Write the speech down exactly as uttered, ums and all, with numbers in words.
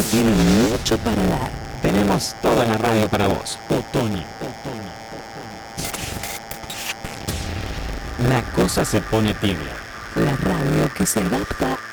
tiene mucho para dar. Tenemos toda la radio para vos. Otoño. La cosa se pone tibia. La radio que se adapta